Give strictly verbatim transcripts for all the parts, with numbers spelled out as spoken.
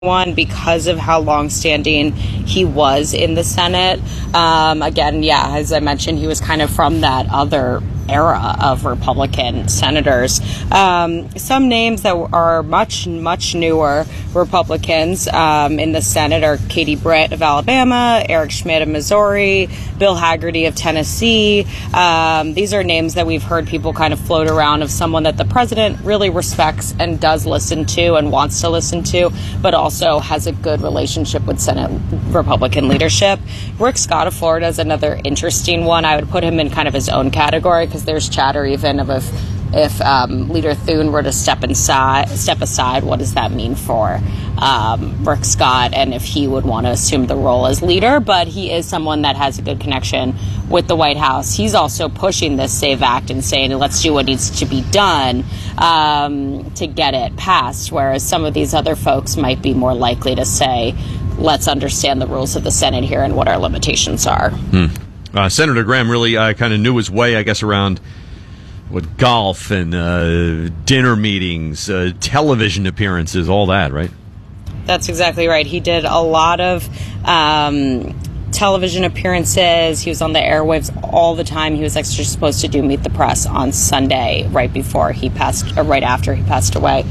One, because of how long-standing he was in the Senate. Um, again, yeah, as I mentioned, he was kind of from that other era of Republican senators. Um, some names that are much, much newer Republicans um, in the Senate are Katie Britt of Alabama, Eric Schmidt of Missouri, Bill Hagerty of Tennessee. Um, these are names that we've heard people kind of float around of someone that the president really respects and does listen to and wants to listen to, but also has a good relationship with Senate Republican leadership. Rick Scott of Florida is another interesting one. I would put him in kind of his own category because there's chatter even of if if um, Leader Thune were to step inside, step aside, what does that mean for um, Rick Scott and if he would want to assume the role as leader? But he is someone that has a good connection with the White House. He's also pushing this SAVE Act and saying, let's do what needs to be done um, to get it passed, whereas some of these other folks might be more likely to say, let's understand the rules of the Senate here and what our limitations are. Hmm. Uh, Senator Graham really uh, kind of knew his way, I guess, around with golf and uh, dinner meetings, uh, television appearances, all that, right? That's exactly right. He did a lot of um, television appearances. He was on the airwaves all the time. He was actually supposed to do Meet the Press on Sunday, right before he passed, or right after he passed away.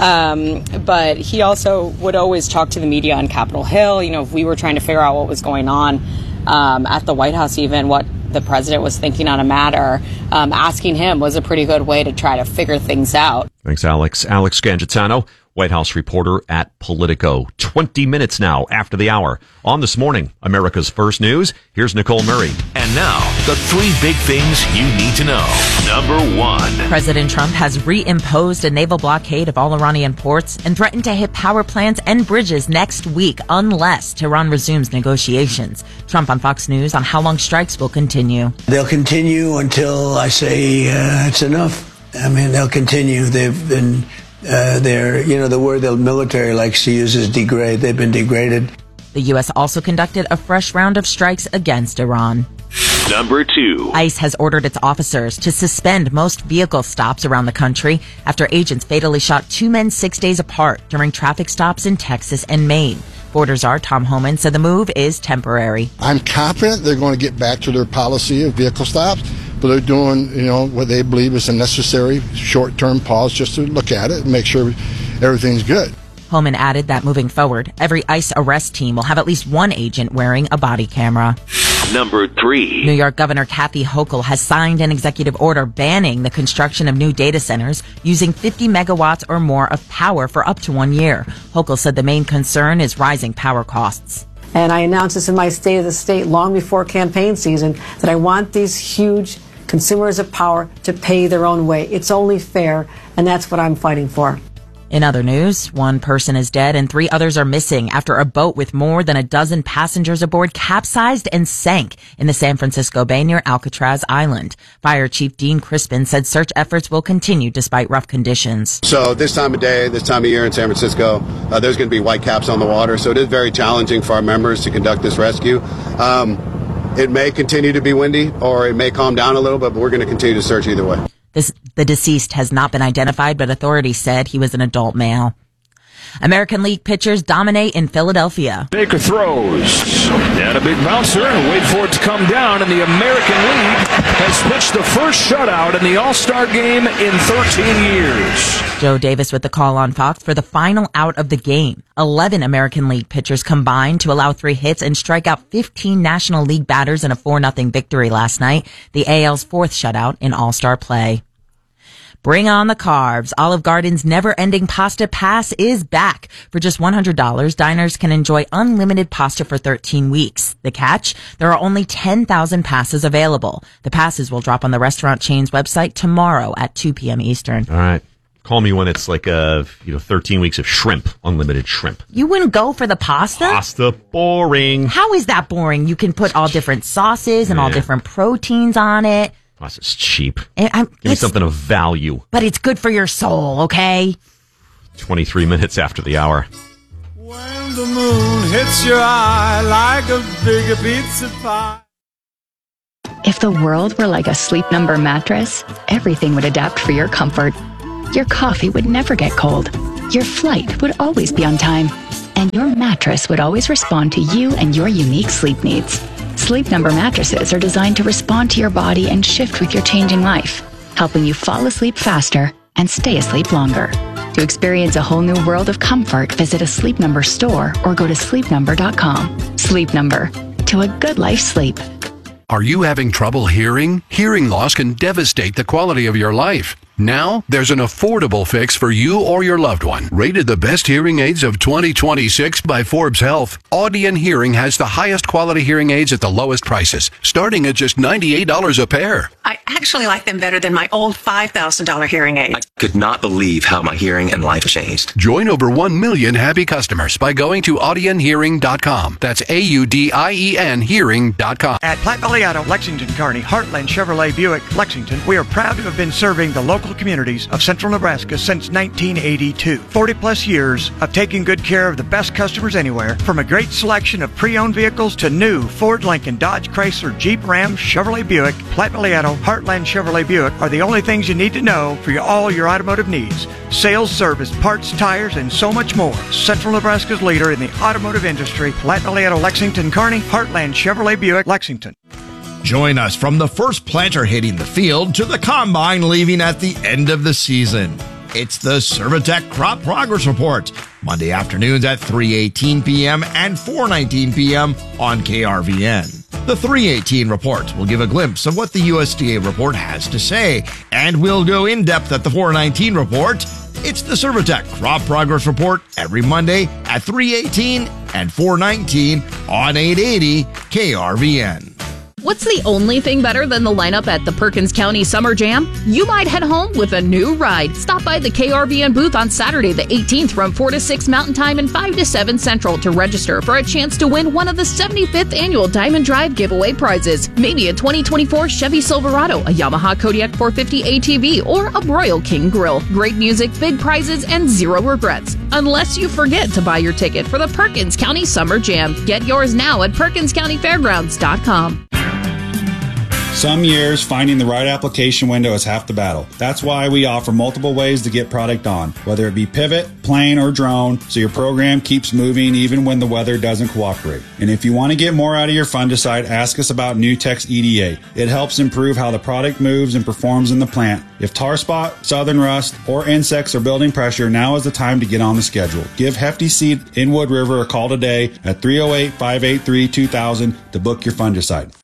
Um, but he also would always talk to the media on Capitol Hill. You know, if we were trying to figure out what was going on um, at the White House, even what the president was thinking on a matter, um, asking him was a pretty good way to try to figure things out. Thanks, Alex. Alex Gangitano, White House reporter at Politico. twenty minutes now after the hour. On This Morning, America's First News, here's Nicole Murray. And now, the three big things you need to know. Number one. President Trump has reimposed a naval blockade of all Iranian ports and threatened to hit power plants and bridges next week unless Tehran resumes negotiations. Trump on Fox News on how long strikes will continue. They'll continue until I say uh, it's enough. I mean, they'll continue. They've been... Uh, they're, you know, the word the military likes to use is degrade. They've been degraded. The U S also conducted a fresh round of strikes against Iran. Number two. ICE has ordered its officers to suspend most vehicle stops around the country after agents fatally shot two men six days apart during traffic stops in Texas and Maine. Border Czar Tom Homan said the move is temporary. I'm confident they're going to get back to their policy of vehicle stops, but they're doing, you know, what they believe is a necessary short-term pause just to look at it and make sure everything's good. Homan added that moving forward, every ICE arrest team will have at least one agent wearing a body camera. Number three. New York Governor Kathy Hochul has signed an executive order banning the construction of new data centers using fifty megawatts or more of power for up to one year. Hochul said the main concern is rising power costs. And I announced this in my State of the State long before campaign season that I want these huge consumers of power to pay their own way. It's only fair, and that's what I'm fighting for. In other news, one person is dead and three others are missing after a boat with more than a dozen passengers aboard capsized and sank in the San Francisco Bay near Alcatraz Island. Fire Chief Dean Crispin said search efforts will continue despite rough conditions. So this time of day, this time of year in San Francisco, uh, there's going to be white caps on the water, so it is very challenging for our members to conduct this rescue. Um, it may continue to be windy or it may calm down a little bit, but we're going to continue to search either way. This, the deceased has not been identified, but authorities said he was an adult male. American League pitchers dominate in Philadelphia. Baker throws. Down a big bouncer and wait for it to come down, and the American League has pitched the first shutout in the All-Star game in thirteen years. Joe Davis with the call on Fox for the final out of the game. Eleven American League pitchers combined to allow three hits and strike out fifteen National League batters in a four nothing victory last night, the A L's fourth shutout in All-Star play. Bring on the carbs. Olive Garden's never-ending pasta pass is back. For just one hundred dollars, diners can enjoy unlimited pasta for thirteen weeks. The catch? There are only ten thousand passes available. The passes will drop on the restaurant chain's website tomorrow at two p.m. Eastern. All right. Call me when it's like uh, you know, thirteen weeks of shrimp, unlimited shrimp. You wouldn't go for the pasta? Pasta, boring. How is that boring? You can put all different sauces and Yeah. all different proteins on it. Pasta's cheap. And I'm, Give me something of value. But it's good for your soul, okay? twenty-three minutes after the hour. When the moon hits your eye like a big pizza pie. If the world were like a Sleep Number mattress, everything would adapt for your comfort. Your coffee would never get cold. Your flight would always be on time. and your mattress would always respond to you and your unique sleep needs. Sleep Number mattresses are designed to respond to your body and shift with your changing life, helping you fall asleep faster and stay asleep longer. To experience a whole new world of comfort, visit a Sleep Number store or go to sleep number dot com. Sleep Number, to a good life sleep. Are you having trouble hearing? Hearing loss can devastate the quality of your life. Now, there's an affordable fix for you or your loved one. Rated the best hearing aids of twenty twenty-six by Forbes Health, Audion Hearing has the highest quality hearing aids at the lowest prices, starting at just ninety-eight dollars a pair. I actually like them better than my old five thousand dollars hearing aid. I could not believe how my hearing and life changed. Join over one million happy customers by going to audion hearing dot com. That's A U D I E N hearing dot com. At Platte Valley Auto, Lexington, Kearney, Heartland Chevrolet Buick, Lexington, we are proud to have been serving the local communities of central Nebraska since nineteen eighty-two. forty plus years of taking good care of the best customers anywhere, from a great selection of pre-owned vehicles to new Ford, Lincoln, Dodge, Chrysler, Jeep, Ram, Chevrolet Buick. Platte Valley Auto, Heartland Chevrolet Buick are the only things you need to know for your, all your automotive needs. Sales, service, parts, tires, and so much more. Central Nebraska's leader in the automotive industry. Platte Valley Auto, Lexington, Kearney, Heartland Chevrolet Buick, Lexington. Join us from the first planter hitting the field to the combine leaving at the end of the season. It's the Servitech Crop Progress Report, Monday afternoons at three eighteen p.m. and four nineteen p.m. on K R V N. The three eighteen report will give a glimpse of what the U S D A report has to say, and we'll go in depth at the four nineteen report. It's the Servitech Crop Progress Report every Monday at three eighteen and four nineteen on eight eighty K R V N. What's the only thing better than the lineup at the Perkins County Summer Jam? You might head home with a new ride. Stop by the K R V N booth on Saturday the eighteenth from four to six Mountain Time and five to seven Central to register for a chance to win one of the seventy-fifth annual Diamond Drive giveaway prizes. Maybe a twenty twenty-four Chevy Silverado, a Yamaha Kodiak four fifty A T V, or a Royal King Grill. Great music, big prizes, and zero regrets. Unless you forget to buy your ticket for the Perkins County Summer Jam. Get yours now at perkins county fairgrounds dot com. Some years, finding the right application window is half the battle. That's why we offer multiple ways to get product on, whether it be pivot, plane, or drone, so your program keeps moving even when the weather doesn't cooperate. And if you want to get more out of your fungicide, ask us about Nutex E D A. It helps improve how the product moves and performs in the plant. If tar spot, southern rust, or insects are building pressure, now is the time to get on the schedule. Give Hefty Seed in Wood River a call today at three oh eight, five eight three, two thousand to book your fungicide.